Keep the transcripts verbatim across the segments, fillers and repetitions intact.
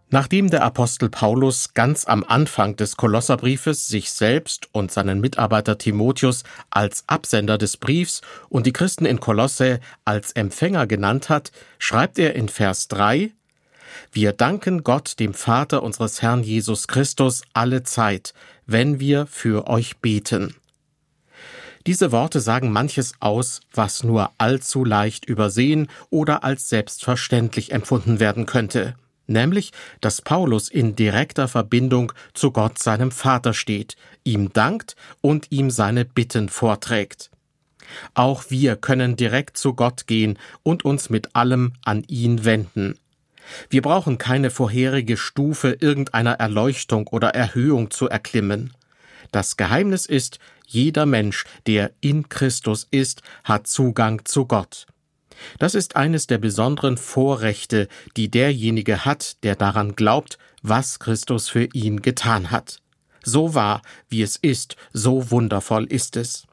Nachdem der Apostel Paulus ganz am Anfang des Kolosserbriefes sich selbst und seinen Mitarbeiter Timotheus als Absender des Briefs und die Christen in Kolosse als Empfänger genannt hat, schreibt er in Vers drei: Wir danken Gott, dem Vater unseres Herrn Jesus Christus, alle Zeit, wenn wir für euch beten. Diese Worte sagen manches aus, was nur allzu leicht übersehen oder als selbstverständlich empfunden werden könnte. Nämlich, dass Paulus in direkter Verbindung zu Gott, seinem Vater, steht, ihm dankt und ihm seine Bitten vorträgt. Auch wir können direkt zu Gott gehen und uns mit allem an ihn wenden. Wir brauchen keine vorherige Stufe irgendeiner Erleuchtung oder Erhöhung zu erklimmen. Das Geheimnis ist, jeder Mensch, der in Christus ist, hat Zugang zu Gott. Das ist eines der besonderen Vorrechte, die derjenige hat, der daran glaubt, was Christus für ihn getan hat. So wahr, wie es ist, so wundervoll ist es.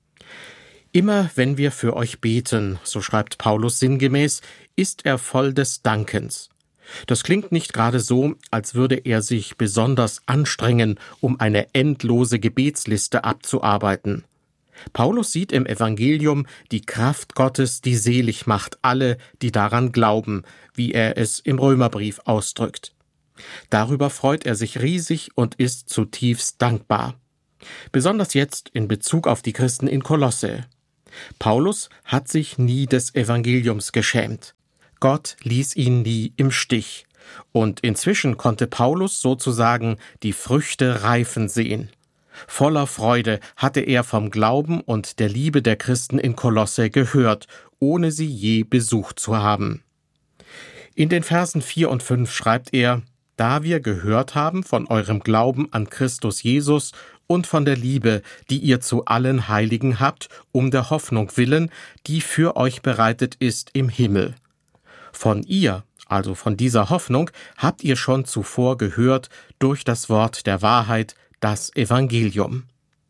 Immer wenn wir für euch beten, so schreibt Paulus sinngemäß, ist er voll des Dankens. Das klingt nicht gerade so, als würde er sich besonders anstrengen, um eine endlose Gebetsliste abzuarbeiten. Paulus sieht im Evangelium die Kraft Gottes, die selig macht alle, die daran glauben, wie er es im Römerbrief ausdrückt. Darüber freut er sich riesig und ist zutiefst dankbar. Besonders jetzt in Bezug auf die Christen in Kolosse. Paulus hat sich nie des Evangeliums geschämt. Gott ließ ihn nie im Stich. Und inzwischen konnte Paulus sozusagen die Früchte reifen sehen. Voller Freude hatte er vom Glauben und der Liebe der Christen in Kolosse gehört, ohne sie je besucht zu haben. In den Versen vier und fünf schreibt er: Da wir gehört haben von eurem Glauben an Christus Jesus und von der Liebe, die ihr zu allen Heiligen habt, um der Hoffnung willen, die für euch bereitet ist im Himmel. Von ihr, also von dieser Hoffnung, habt ihr schon zuvor gehört durch das Wort der Wahrheit, das Evangelium.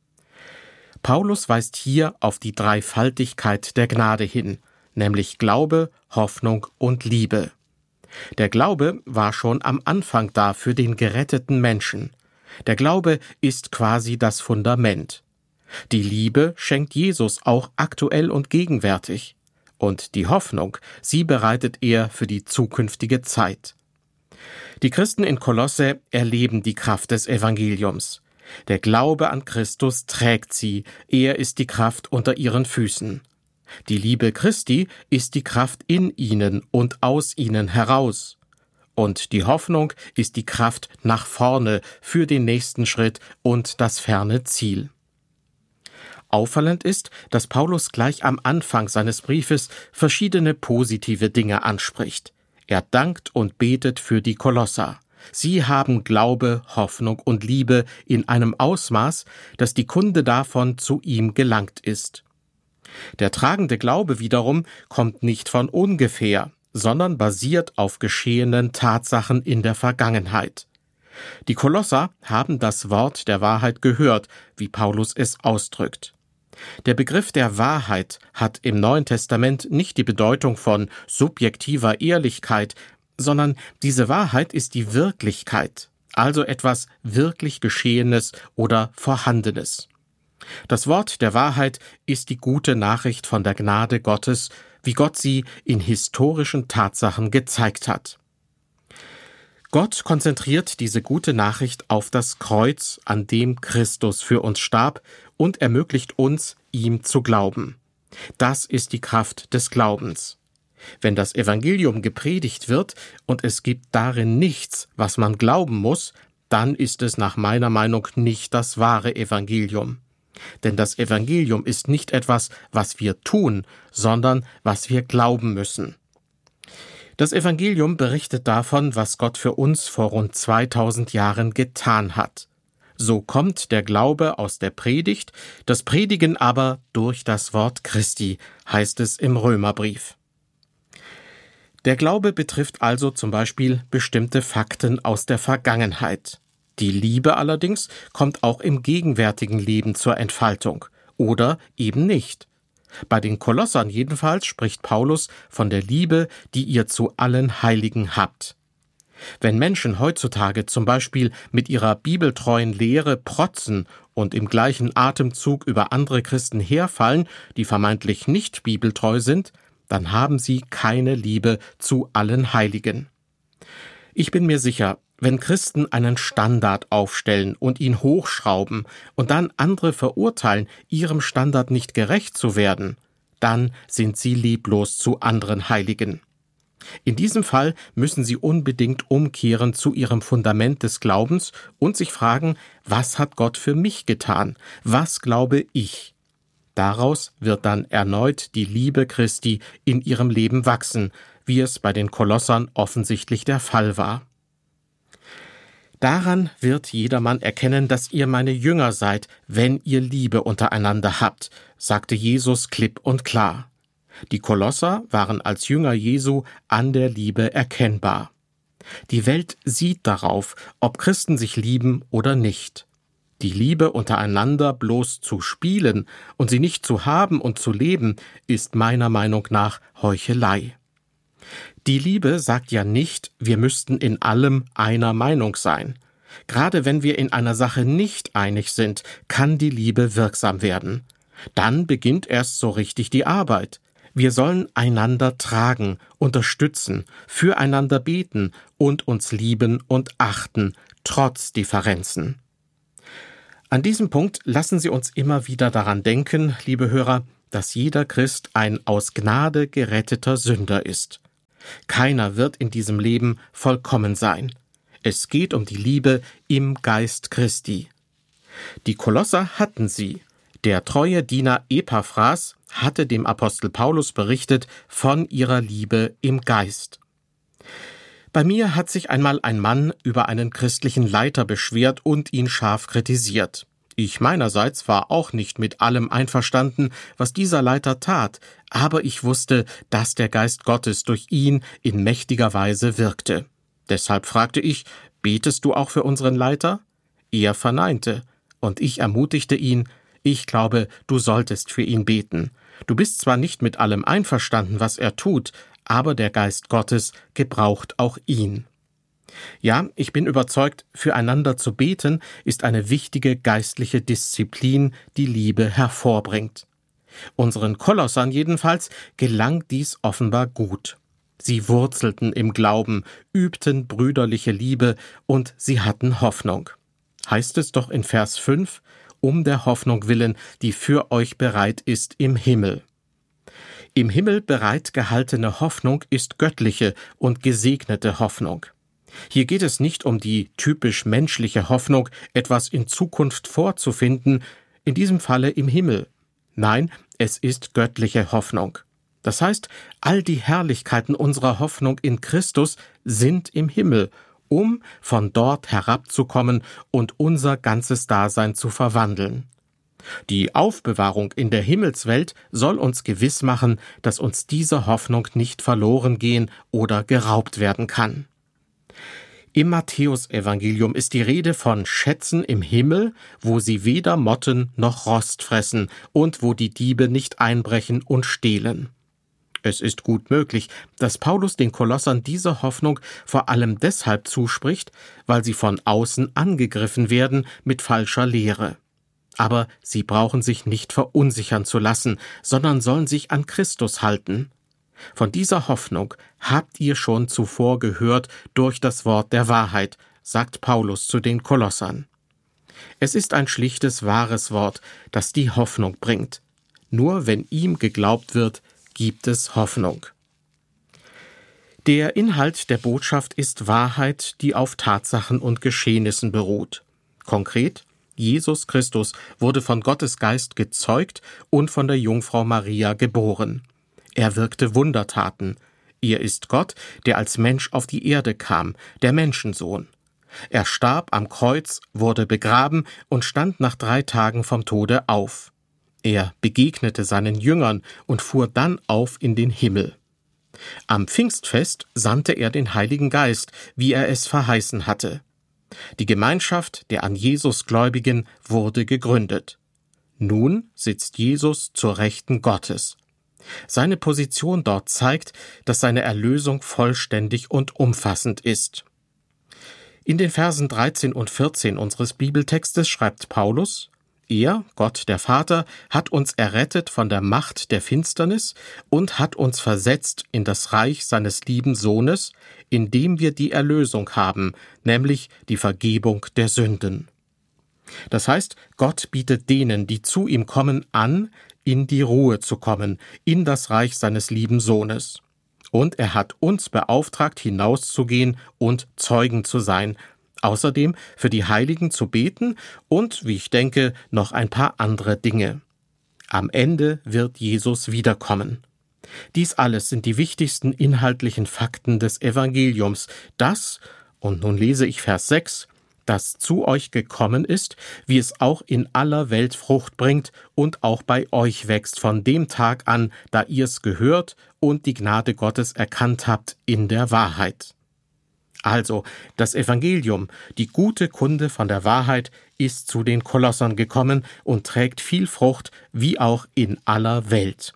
Paulus weist hier auf die Dreifaltigkeit der Gnade hin, nämlich Glaube, Hoffnung und Liebe. Der Glaube war schon am Anfang da für den geretteten Menschen. Der Glaube ist quasi das Fundament. Die Liebe schenkt Jesus auch aktuell und gegenwärtig. Und die Hoffnung, sie bereitet er für die zukünftige Zeit. Die Christen in Kolosse erleben die Kraft des Evangeliums. Der Glaube an Christus trägt sie, er ist die Kraft unter ihren Füßen. Die Liebe Christi ist die Kraft in ihnen und aus ihnen heraus. Und die Hoffnung ist die Kraft nach vorne für den nächsten Schritt und das ferne Ziel. Auffallend ist, dass Paulus gleich am Anfang seines Briefes verschiedene positive Dinge anspricht. Er dankt und betet für die Kolosser. Sie haben Glaube, Hoffnung und Liebe in einem Ausmaß, dass die Kunde davon zu ihm gelangt ist. Der tragende Glaube wiederum kommt nicht von ungefähr, sondern basiert auf geschehenen Tatsachen in der Vergangenheit. Die Kolosser haben das Wort der Wahrheit gehört, wie Paulus es ausdrückt. Der Begriff der Wahrheit hat im Neuen Testament nicht die Bedeutung von subjektiver Ehrlichkeit, sondern diese Wahrheit ist die Wirklichkeit, also etwas wirklich Geschehenes oder Vorhandenes. Das Wort der Wahrheit ist die gute Nachricht von der Gnade Gottes, wie Gott sie in historischen Tatsachen gezeigt hat. Gott konzentriert diese gute Nachricht auf das Kreuz, an dem Christus für uns starb, und ermöglicht uns, ihm zu glauben. Das ist die Kraft des Glaubens. Wenn das Evangelium gepredigt wird und es gibt darin nichts, was man glauben muss, dann ist es nach meiner Meinung nicht das wahre Evangelium. Denn das Evangelium ist nicht etwas, was wir tun, sondern was wir glauben müssen. Das Evangelium berichtet davon, was Gott für uns vor rund zweitausend Jahren getan hat. So kommt der Glaube aus der Predigt, das Predigen aber durch das Wort Christi, heißt es im Römerbrief. Der Glaube betrifft also zum Beispiel bestimmte Fakten aus der Vergangenheit. Die Liebe allerdings kommt auch im gegenwärtigen Leben zur Entfaltung oder eben nicht. Bei den Kolossern jedenfalls spricht Paulus von der Liebe, die ihr zu allen Heiligen habt. Wenn Menschen heutzutage zum Beispiel mit ihrer bibeltreuen Lehre protzen und im gleichen Atemzug über andere Christen herfallen, die vermeintlich nicht bibeltreu sind, dann haben sie keine Liebe zu allen Heiligen. Ich bin mir sicher, wenn Christen einen Standard aufstellen und ihn hochschrauben und dann andere verurteilen, ihrem Standard nicht gerecht zu werden, dann sind sie lieblos zu anderen Heiligen. In diesem Fall müssen sie unbedingt umkehren zu ihrem Fundament des Glaubens und sich fragen, was hat Gott für mich getan? Was glaube ich? Daraus wird dann erneut die Liebe Christi in ihrem Leben wachsen, wie es bei den Kolossern offensichtlich der Fall war. Daran wird jedermann erkennen, dass ihr meine Jünger seid, wenn ihr Liebe untereinander habt, sagte Jesus klipp und klar. Die Kolosser waren als Jünger Jesu an der Liebe erkennbar. Die Welt sieht darauf, ob Christen sich lieben oder nicht. Die Liebe untereinander bloß zu spielen und sie nicht zu haben und zu leben, ist meiner Meinung nach Heuchelei. Die Liebe sagt ja nicht, wir müssten in allem einer Meinung sein. Gerade wenn wir in einer Sache nicht einig sind, kann die Liebe wirksam werden. Dann beginnt erst so richtig die Arbeit. Wir sollen einander tragen, unterstützen, füreinander beten und uns lieben und achten, trotz Differenzen. An diesem Punkt lassen Sie uns immer wieder daran denken, liebe Hörer, dass jeder Christ ein aus Gnade geretteter Sünder ist. Keiner wird in diesem Leben vollkommen sein. Es geht um die Liebe im Geist Christi. Die Kolosser hatten sie. Der treue Diener Epaphras hatte dem Apostel Paulus berichtet von ihrer Liebe im Geist. Bei mir hat sich einmal ein Mann über einen christlichen Leiter beschwert und ihn scharf kritisiert. Ich meinerseits war auch nicht mit allem einverstanden, was dieser Leiter tat, aber ich wusste, dass der Geist Gottes durch ihn in mächtiger Weise wirkte. Deshalb fragte ich, betest du auch für unseren Leiter? Er verneinte, und ich ermutigte ihn, ich glaube, du solltest für ihn beten. Du bist zwar nicht mit allem einverstanden, was er tut, aber der Geist Gottes gebraucht auch ihn. Ja, ich bin überzeugt, füreinander zu beten ist eine wichtige geistliche Disziplin, die Liebe hervorbringt. Unseren Kolossern jedenfalls gelang dies offenbar gut. Sie wurzelten im Glauben, übten brüderliche Liebe und sie hatten Hoffnung. Heißt es doch in Vers fünf, um der Hoffnung willen, die für euch bereit ist im Himmel. Im Himmel bereit gehaltene Hoffnung ist göttliche und gesegnete Hoffnung. Hier geht es nicht um die typisch menschliche Hoffnung, etwas in Zukunft vorzufinden, in diesem Falle im Himmel. Nein, es ist göttliche Hoffnung. Das heißt, all die Herrlichkeiten unserer Hoffnung in Christus sind im Himmel, um von dort herabzukommen und unser ganzes Dasein zu verwandeln. Die Aufbewahrung in der Himmelswelt soll uns gewiss machen, dass uns diese Hoffnung nicht verloren gehen oder geraubt werden kann. Im Matthäusevangelium ist die Rede von Schätzen im Himmel, wo sie weder Motten noch Rost fressen und wo die Diebe nicht einbrechen und stehlen. Es ist gut möglich, dass Paulus den Kolossern diese Hoffnung vor allem deshalb zuspricht, weil sie von außen angegriffen werden mit falscher Lehre. Aber sie brauchen sich nicht verunsichern zu lassen, sondern sollen sich an Christus halten. Von dieser Hoffnung habt ihr schon zuvor gehört durch das Wort der Wahrheit, sagt Paulus zu den Kolossern. Es ist ein schlichtes, wahres Wort, das die Hoffnung bringt. Nur wenn ihm geglaubt wird, gibt es Hoffnung. Der Inhalt der Botschaft ist Wahrheit, die auf Tatsachen und Geschehnissen beruht. Konkret: Jesus Christus wurde von Gottes Geist gezeugt und von der Jungfrau Maria geboren. Er wirkte Wundertaten. Er ist Gott, der als Mensch auf die Erde kam, der Menschensohn. Er starb am Kreuz, wurde begraben und stand nach drei Tagen vom Tode auf. Er begegnete seinen Jüngern und fuhr dann auf in den Himmel. Am Pfingstfest sandte er den Heiligen Geist, wie er es verheißen hatte. Die Gemeinschaft der an Jesus Gläubigen wurde gegründet. Nun sitzt Jesus zur Rechten Gottes. Seine Position dort zeigt, dass seine Erlösung vollständig und umfassend ist. In den Versen dreizehn und vierzehn unseres Bibeltextes schreibt Paulus: Er, Gott der Vater, hat uns errettet von der Macht der Finsternis und hat uns versetzt in das Reich seines lieben Sohnes, in dem wir die Erlösung haben, nämlich die Vergebung der Sünden. Das heißt, Gott bietet denen, die zu ihm kommen, an, in die Ruhe zu kommen, in das Reich seines lieben Sohnes. Und er hat uns beauftragt, hinauszugehen und Zeugen zu sein, außerdem für die Heiligen zu beten und, wie ich denke, noch ein paar andere Dinge. Am Ende wird Jesus wiederkommen. Dies alles sind die wichtigsten inhaltlichen Fakten des Evangeliums, das, und nun lese ich Vers sechs, das zu euch gekommen ist, wie es auch in aller Welt Frucht bringt und auch bei euch wächst von dem Tag an, da ihr es gehört und die Gnade Gottes erkannt habt in der Wahrheit. Also, das Evangelium, die gute Kunde von der Wahrheit, ist zu den Kolossern gekommen und trägt viel Frucht, wie auch in aller Welt.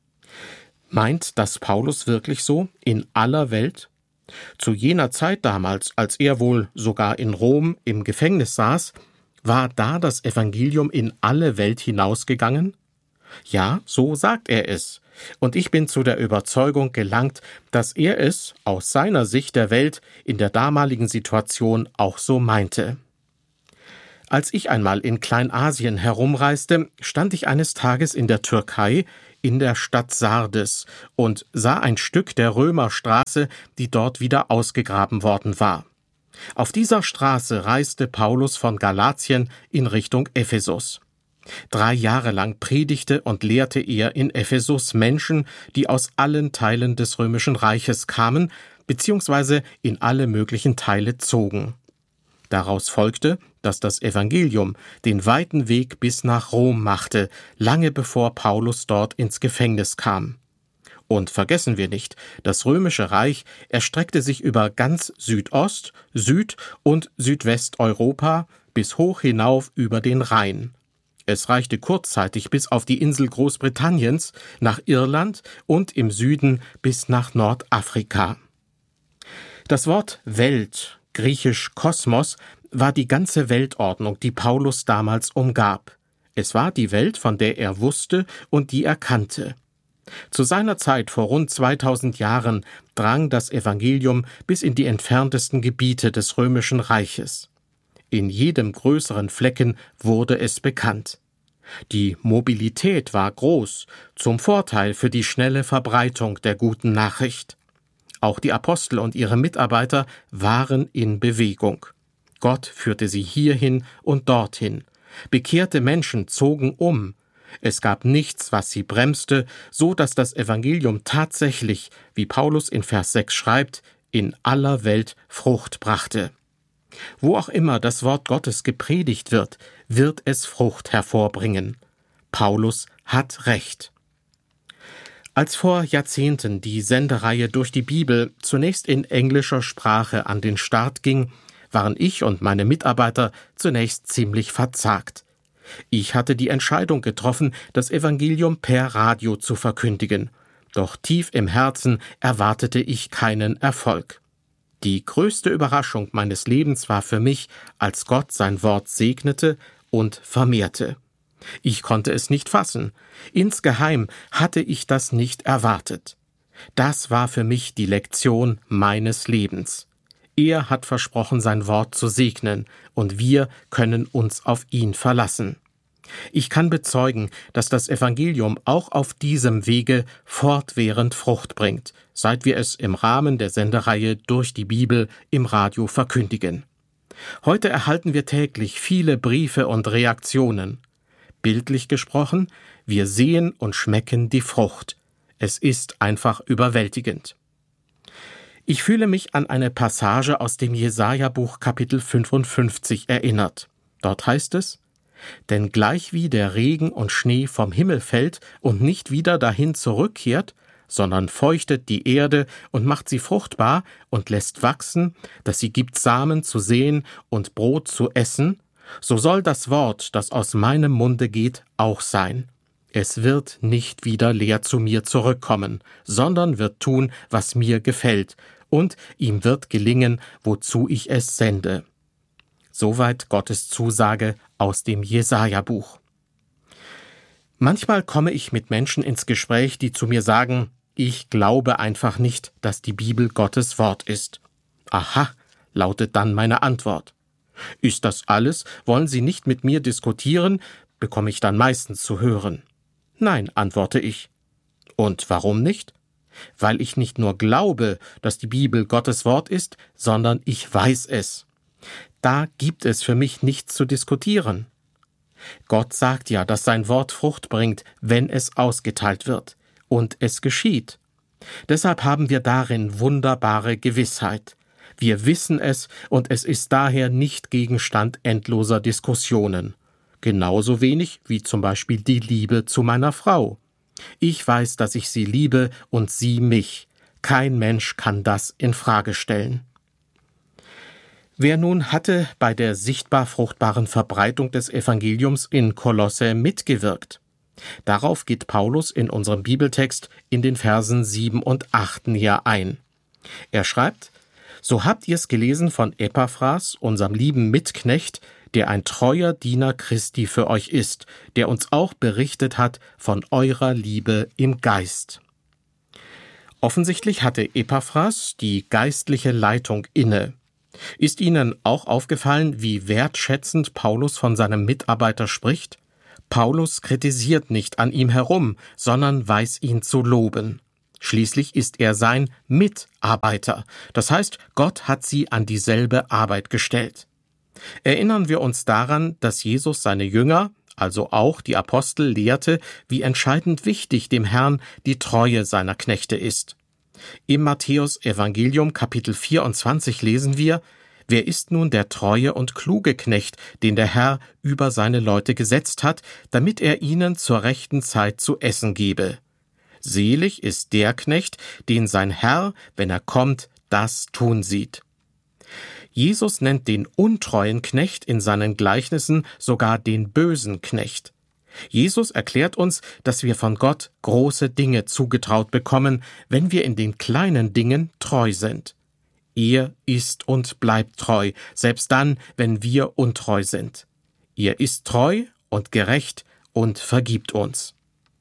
Meint das Paulus wirklich so, in aller Welt? Zu jener Zeit damals, als er wohl sogar in Rom im Gefängnis saß, war da das Evangelium in alle Welt hinausgegangen? Ja, so sagt er es. Und ich bin zu der Überzeugung gelangt, dass er es aus seiner Sicht der Welt in der damaligen Situation auch so meinte. Als ich einmal in Kleinasien herumreiste, stand ich eines Tages in der Türkei, in der Stadt Sardes, und sah ein Stück der Römerstraße, die dort wieder ausgegraben worden war. Auf dieser Straße reiste Paulus von Galatien in Richtung Ephesus. Drei Jahre lang predigte und lehrte er in Ephesus Menschen, die aus allen Teilen des Römischen Reiches kamen, beziehungsweise in alle möglichen Teile zogen. Daraus folgte, dass das Evangelium den weiten Weg bis nach Rom machte, lange bevor Paulus dort ins Gefängnis kam. Und vergessen wir nicht, das Römische Reich erstreckte sich über ganz Südost-, Süd- und Südwesteuropa bis hoch hinauf über den Rhein. Es reichte kurzzeitig bis auf die Insel Großbritanniens, nach Irland und im Süden bis nach Nordafrika. Das Wort Welt, griechisch Kosmos, war die ganze Weltordnung, die Paulus damals umgab. Es war die Welt, von der er wusste und die er kannte. Zu seiner Zeit vor rund zweitausend Jahren drang das Evangelium bis in die entferntesten Gebiete des Römischen Reiches. In jedem größeren Flecken wurde es bekannt. Die Mobilität war groß, zum Vorteil für die schnelle Verbreitung der guten Nachricht. Auch die Apostel und ihre Mitarbeiter waren in Bewegung. Gott führte sie hierhin und dorthin. Bekehrte Menschen zogen um. Es gab nichts, was sie bremste, so dass das Evangelium tatsächlich, wie Paulus in Vers sechs schreibt, in aller Welt Frucht brachte. Wo auch immer das Wort Gottes gepredigt wird, wird es Frucht hervorbringen. Paulus hat recht. Als vor Jahrzehnten die Sendereihe durch die Bibel zunächst in englischer Sprache an den Start ging, waren ich und meine Mitarbeiter zunächst ziemlich verzagt. Ich hatte die Entscheidung getroffen, das Evangelium per Radio zu verkündigen. Doch tief im Herzen erwartete ich keinen Erfolg. Die größte Überraschung meines Lebens war für mich, als Gott sein Wort segnete und vermehrte. Ich konnte es nicht fassen. Insgeheim hatte ich das nicht erwartet. Das war für mich die Lektion meines Lebens. Er hat versprochen, sein Wort zu segnen, und wir können uns auf ihn verlassen. Ich kann bezeugen, dass das Evangelium auch auf diesem Wege fortwährend Frucht bringt, seit wir es im Rahmen der Sendereihe durch die Bibel im Radio verkündigen. Heute erhalten wir täglich viele Briefe und Reaktionen. Bildlich gesprochen, wir sehen und schmecken die Frucht. Es ist einfach überwältigend. Ich fühle mich an eine Passage aus dem Jesaja-Buch Kapitel fünfundfünfzig erinnert. Dort heißt es: Denn gleichwie der Regen und Schnee vom Himmel fällt und nicht wieder dahin zurückkehrt, sondern feuchtet die Erde und macht sie fruchtbar und lässt wachsen, dass sie gibt Samen zu säen und Brot zu essen, so soll das Wort, das aus meinem Munde geht, auch sein. Es wird nicht wieder leer zu mir zurückkommen, sondern wird tun, was mir gefällt, und ihm wird gelingen, wozu ich es sende. Soweit Gottes Zusage aus dem Jesaja-Buch. Manchmal komme ich mit Menschen ins Gespräch, die zu mir sagen, ich glaube einfach nicht, dass die Bibel Gottes Wort ist. Aha, lautet dann meine Antwort. Ist das alles? Wollen Sie nicht mit mir diskutieren? Bekomme ich dann meistens zu hören. Nein, antworte ich. Und warum nicht? Weil ich nicht nur glaube, dass die Bibel Gottes Wort ist, sondern ich weiß es. Da gibt es für mich nichts zu diskutieren. Gott sagt ja, dass sein Wort Frucht bringt, wenn es ausgeteilt wird. Und es geschieht. Deshalb haben wir darin wunderbare Gewissheit. Wir wissen es, und es ist daher nicht Gegenstand endloser Diskussionen. Genauso wenig wie zum Beispiel die Liebe zu meiner Frau. Ich weiß, dass ich sie liebe und sie mich. Kein Mensch kann das in Frage stellen. Wer nun hatte bei der sichtbar fruchtbaren Verbreitung des Evangeliums in Kolosse mitgewirkt? Darauf geht Paulus in unserem Bibeltext in den Versen sieben und acht näher ein. Er schreibt: So habt ihr's gelesen von Epaphras, unserem lieben Mitknecht, der ein treuer Diener Christi für euch ist, der uns auch berichtet hat von eurer Liebe im Geist. Offensichtlich hatte Epaphras die geistliche Leitung inne. Ist Ihnen auch aufgefallen, wie wertschätzend Paulus von seinem Mitarbeiter spricht? Paulus kritisiert nicht an ihm herum, sondern weiß ihn zu loben. Schließlich ist er sein Mitarbeiter. Das heißt, Gott hat sie an dieselbe Arbeit gestellt. Erinnern wir uns daran, dass Jesus seine Jünger, also auch die Apostel, lehrte, wie entscheidend wichtig dem Herrn die Treue seiner Knechte ist. Im Matthäus-Evangelium Kapitel vierundzwanzig lesen wir: Wer ist nun der treue und kluge Knecht, den der Herr über seine Leute gesetzt hat, damit er ihnen zur rechten Zeit zu essen gebe? Selig ist der Knecht, den sein Herr, wenn er kommt, das tun sieht. Jesus nennt den untreuen Knecht in seinen Gleichnissen sogar den bösen Knecht. Jesus erklärt uns, dass wir von Gott große Dinge zugetraut bekommen, wenn wir in den kleinen Dingen treu sind. Er ist und bleibt treu, selbst dann, wenn wir untreu sind. Er ist treu und gerecht und vergibt uns.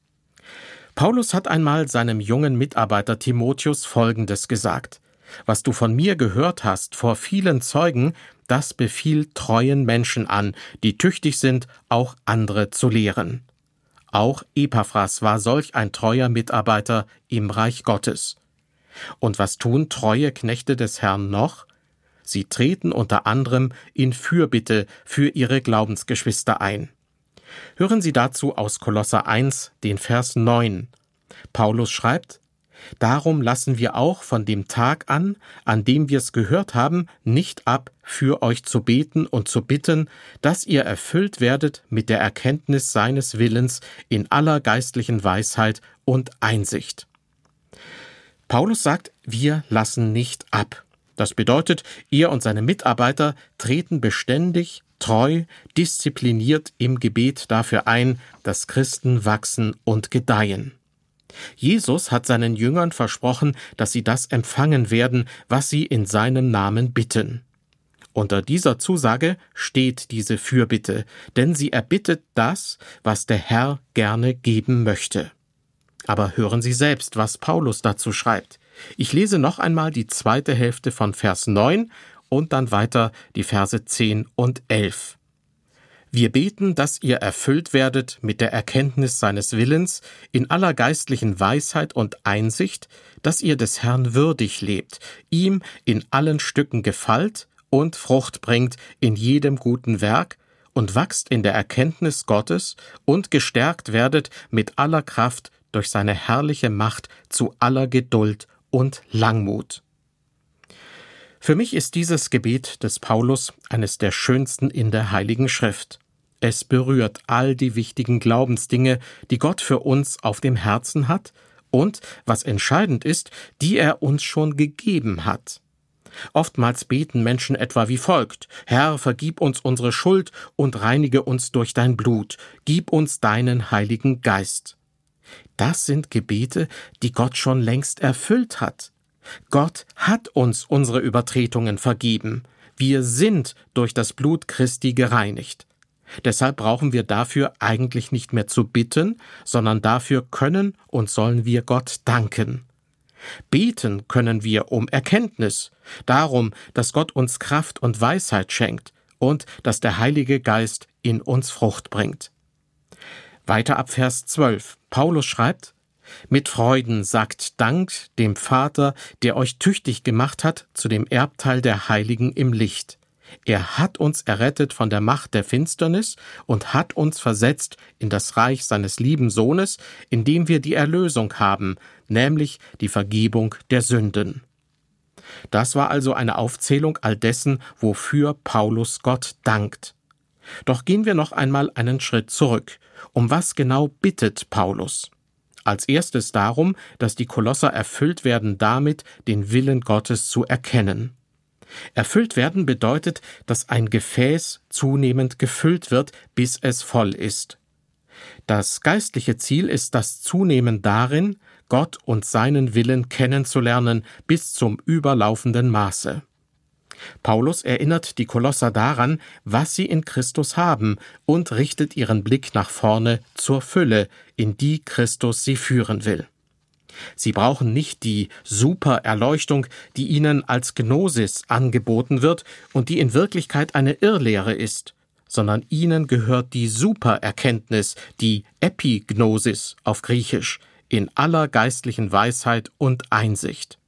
Paulus hat einmal seinem jungen Mitarbeiter Timotheus Folgendes gesagt: Was du von mir gehört hast vor vielen Zeugen, das befiehl treuen Menschen an, die tüchtig sind, auch andere zu lehren. Auch Epaphras war solch ein treuer Mitarbeiter im Reich Gottes. Und was tun treue Knechte des Herrn noch? Sie treten unter anderem in Fürbitte für ihre Glaubensgeschwister ein. Hören Sie dazu aus Kolosser eins, den Vers neun. Paulus schreibt: Darum lassen wir auch von dem Tag an, an dem wir es gehört haben, nicht ab, für euch zu beten und zu bitten, dass ihr erfüllt werdet mit der Erkenntnis seines Willens in aller geistlichen Weisheit und Einsicht. Paulus sagt, wir lassen nicht ab. Das bedeutet, er und seine Mitarbeiter treten beständig, treu, diszipliniert im Gebet dafür ein, dass Christen wachsen und gedeihen. Jesus hat seinen Jüngern versprochen, dass sie das empfangen werden, was sie in seinem Namen bitten. Unter dieser Zusage steht diese Fürbitte, denn sie erbittet das, was der Herr gerne geben möchte. Aber hören Sie selbst, was Paulus dazu schreibt. Ich lese noch einmal die zweite Hälfte von Vers neun und dann weiter die Verse zehn und elf. Wir beten, dass ihr erfüllt werdet mit der Erkenntnis seines Willens, in aller geistlichen Weisheit und Einsicht, dass ihr des Herrn würdig lebt, ihm in allen Stücken gefallt und Frucht bringt in jedem guten Werk und wachst in der Erkenntnis Gottes und gestärkt werdet mit aller Kraft durch seine herrliche Macht zu aller Geduld und Langmut. Für mich ist dieses Gebet des Paulus eines der schönsten in der Heiligen Schrift. Es berührt all die wichtigen Glaubensdinge, die Gott für uns auf dem Herzen hat und, was entscheidend ist, die er uns schon gegeben hat. Oftmals beten Menschen etwa wie folgt: Herr, vergib uns unsere Schuld und reinige uns durch dein Blut, gib uns deinen Heiligen Geist. Das sind Gebete, die Gott schon längst erfüllt hat. Gott hat uns unsere Übertretungen vergeben. Wir sind durch das Blut Christi gereinigt. Deshalb brauchen wir dafür eigentlich nicht mehr zu bitten, sondern dafür können und sollen wir Gott danken. Beten können wir um Erkenntnis, darum, dass Gott uns Kraft und Weisheit schenkt und dass der Heilige Geist in uns Frucht bringt. Weiter ab Vers zwölf. Paulus schreibt: Mit Freuden sagt Dank dem Vater, der euch tüchtig gemacht hat zu dem Erbteil der Heiligen im Licht. Er hat uns errettet von der Macht der Finsternis und hat uns versetzt in das Reich seines lieben Sohnes, in dem wir die Erlösung haben, nämlich die Vergebung der Sünden. Das war also eine Aufzählung all dessen, wofür Paulus Gott dankt. Doch gehen wir noch einmal einen Schritt zurück. Um was genau bittet Paulus? Als erstes darum, dass die Kolosser erfüllt werden damit, den Willen Gottes zu erkennen. Erfüllt werden bedeutet, dass ein Gefäß zunehmend gefüllt wird, bis es voll ist. Das geistliche Ziel ist das Zunehmen darin, Gott und seinen Willen kennenzulernen bis zum überlaufenden Maße. Paulus erinnert die Kolosser daran, was sie in Christus haben, und richtet ihren Blick nach vorne zur Fülle, in die Christus sie führen will. Sie brauchen nicht die Supererleuchtung, die ihnen als Gnosis angeboten wird und die in Wirklichkeit eine Irrlehre ist, sondern ihnen gehört die Supererkenntnis, die Epignosis auf Griechisch, in aller geistlichen Weisheit und Einsicht.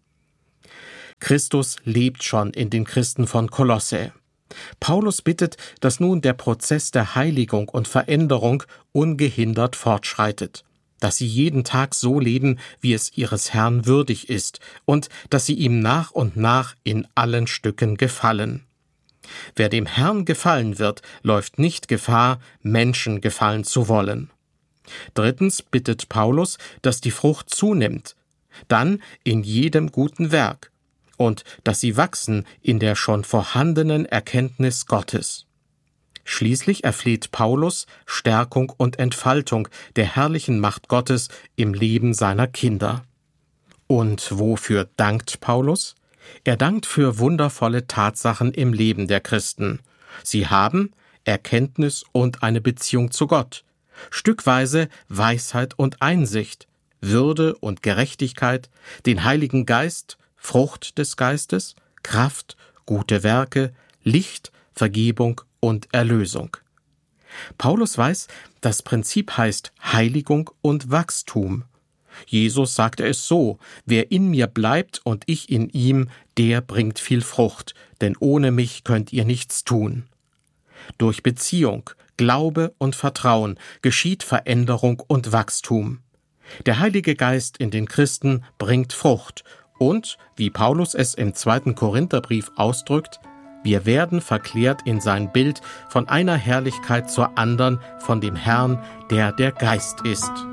Christus lebt schon in den Christen von Kolosse. Paulus bittet, dass nun der Prozess der Heiligung und Veränderung ungehindert fortschreitet, dass sie jeden Tag so leben, wie es ihres Herrn würdig ist, und dass sie ihm nach und nach in allen Stücken gefallen. Wer dem Herrn gefallen wird, läuft nicht Gefahr, Menschen gefallen zu wollen. Drittens bittet Paulus, dass die Frucht zunimmt, dann in jedem guten Werk, und dass sie wachsen in der schon vorhandenen Erkenntnis Gottes. Schließlich erfleht Paulus Stärkung und Entfaltung der herrlichen Macht Gottes im Leben seiner Kinder. Und wofür dankt Paulus? Er dankt für wundervolle Tatsachen im Leben der Christen. Sie haben Erkenntnis und eine Beziehung zu Gott, stückweise Weisheit und Einsicht, Würde und Gerechtigkeit, den Heiligen Geist, Frucht des Geistes, Kraft, gute Werke, Licht, Vergebung und Erlösung. Paulus weiß, das Prinzip heißt Heiligung und Wachstum. Jesus sagte es so: Wer in mir bleibt und ich in ihm, der bringt viel Frucht, denn ohne mich könnt ihr nichts tun. Durch Beziehung, Glaube und Vertrauen geschieht Veränderung und Wachstum. Der Heilige Geist in den Christen bringt Frucht und, wie Paulus es im zweiten Korintherbrief ausdrückt, wir werden verklärt in sein Bild von einer Herrlichkeit zur andern von dem Herrn, der der Geist ist.